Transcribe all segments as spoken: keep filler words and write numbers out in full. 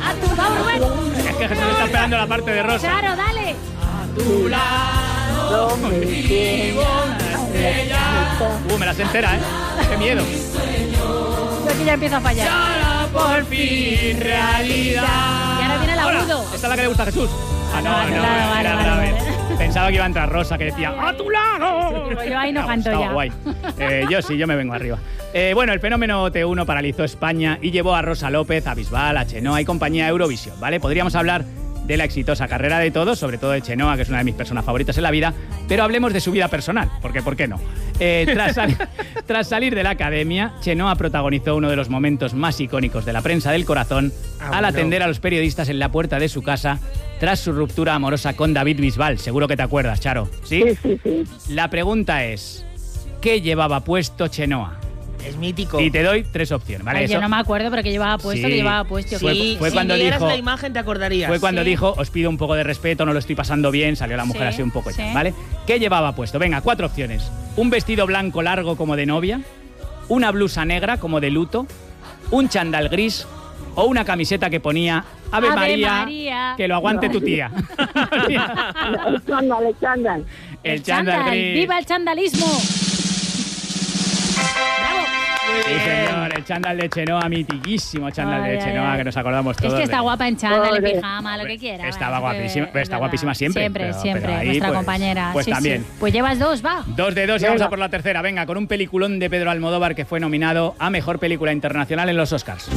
A tu lado. Es que Jesús está esperando la parte de Rosa. Charo, dale. A tu lado me vivo la estrella. Uh, me la sé entera, ¿eh? Qué miedo. Yo aquí ya empiezo a fallar. Será por fin realidad. Y ahora viene el agudo. Esta es la que le gusta a Jesús. Ah, no, Vale, no, vale, era vale, otra vale, vez. vale. Pensaba que iba a entrar Rosa, que decía ¡a tu lado! Pues yo ahí no Me ha canto gustado, ya. Guay. Eh, yo sí, yo me vengo arriba. Eh, bueno, el fenómeno T uno paralizó España y llevó a Rosa López, a Bisbal, a Chenoa y compañía a Eurovisión, ¿vale? Podríamos hablar de la exitosa carrera de todos, sobre todo de Chenoa, que es una de mis personas favoritas en la vida, pero hablemos de su vida personal, porque ¿por qué no? Eh, tras, sal- tras salir de la academia, Chenoa protagonizó uno de los momentos más icónicos de la prensa del corazón Ah, al bueno. atender a los periodistas en la puerta de su casa tras su ruptura amorosa con David Bisbal. Seguro que te acuerdas, Charo, ¿sí? Sí, sí, sí. La pregunta es, ¿qué llevaba puesto Chenoa? Es mítico. Y te doy tres opciones, ¿vale? Ay, yo Eso no me acuerdo, pero que llevaba puesto, Sí. que llevaba puesto. Fue- Sí, fue si cuando vieras dijo- la imagen te acordarías. Fue cuando Sí. dijo, os pido un poco de respeto, no lo estoy pasando bien, salió la mujer Sí, así un poco, sí. ¿vale? ¿Qué llevaba puesto? Venga, cuatro opciones. Un vestido blanco largo como de novia, una blusa negra como de luto, un chándal gris o una camiseta que ponía Ave, Ave María, María. que lo aguante tu tía. El chándal, el chándal. El chándal gris. ¡Viva el chandalismo! ¡Bravo! Sí, señor, el chándal de Chenoa, mitiquísimo chándal Ay, de ay, Chenoa, ay. que nos acordamos Es todos. que está de- guapa en chándal, en Pobre. pijama, lo que quiera. Estaba bueno, guapísima, es pero está verdad. guapísima siempre, Siempre, pero- siempre, pero ahí, nuestra pues, compañera. pues Sí, también. sí. Pues llevas dos, va. Dos de dos y vamos Venga. a por la tercera. Venga, con un peliculón de Pedro Almodóvar que fue nominado a Mejor Película Internacional en los Oscars.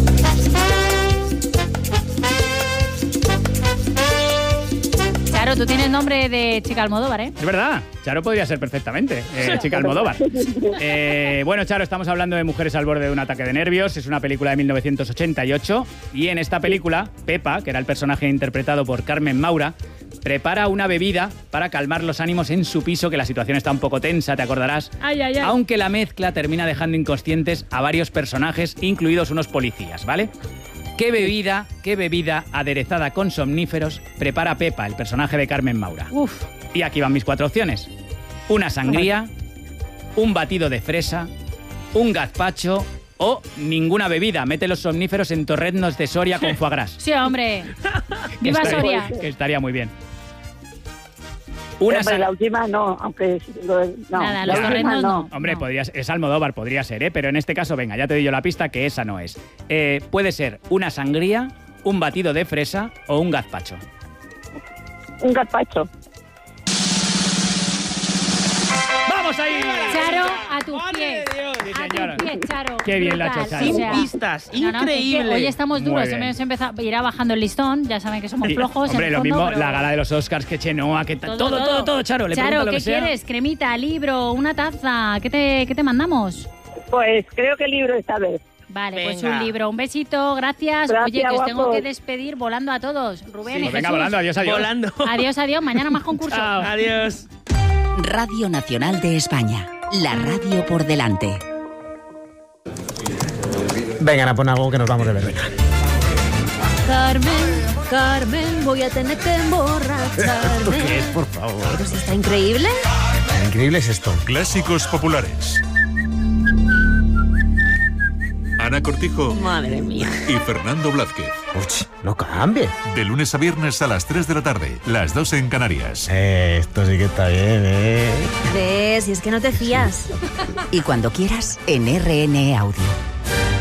Charo, tú tienes nombre de chica Almodóvar, ¿eh? Es verdad, Charo podría ser perfectamente, eh, chica Almodóvar. Eh, bueno, Charo, estamos hablando de Mujeres al borde de un ataque de nervios. Es una película de mil novecientos ochenta y ocho y en esta película, Pepa, que era el personaje interpretado por Carmen Maura, prepara una bebida para calmar los ánimos en su piso, que la situación está un poco tensa, te acordarás. Ay, ay, ay. Aunque la mezcla termina dejando inconscientes a varios personajes, incluidos unos policías, ¿vale? ¿Qué bebida, qué bebida aderezada con somníferos prepara Pepa, el personaje de Carmen Maura? Uf. Y aquí van mis cuatro opciones. Una sangría, un batido de fresa, un gazpacho o ninguna bebida. Mete los somníferos en torreznos de Soria con foie gras. Sí, hombre. Que ¡Viva estaría- Soria! Que estaría muy bien. Una Hombre, sang- la última no, aunque... lo- No, Nada, la los última torreznos no. Hombre, No. podría, es Almodóvar, podría ser, ¿eh? Pero en este caso, venga, ya te doy yo la pista que esa no es. Eh, puede ser una sangría, un batido de fresa o un gazpacho. Un gazpacho. ¡Vamos ahí! Charo, a tus ¡Madre pies. de Dios! Sí, A señora. tus pies, Charo. Qué bien lo ha hecho Brutal. Charo. O sea, Sin pistas, no, no, es que increíble. hoy estamos Muy duros, bien. hemos empezado, irá bajando el listón, ya saben que somos Y, flojos. en hombre, el lo fondo, mismo, pero- la gala de los Oscars, que Chenoa, que ta- todo, todo, todo, Charo. Le Charo, pregunto lo ¿qué que sea. quieres? Cremita, libro, una taza, ¿qué te, qué te mandamos? Pues creo que el libro esta vez. Vale, pues Venga. un libro, un besito, gracias. Gracias, Oye, que os tengo guapos. que despedir volando a todos. Rubén Sí. y Pues venga, Jesús. volando, adiós, adiós. Volando. Adiós, adiós, mañana más concurso. Chao. Adiós. Radio Nacional de España. La radio por delante. Venga, Ana, pon algo que nos vamos de ver. Carmen, Carmen, voy a tener que ¿Esto emborracharme. qué es, por favor? Pero si está increíble. Increíble es esto. Clásicos populares. Ana Cortijo Madre mía. y Fernando Blázquez. Uch, no cambie. De lunes a viernes a las tres de la tarde, las dos en Canarias. Eh, esto sí que está bien, ¿eh? ¿Ves? Si es que no te fías. Y cuando quieras, en R N E Audio.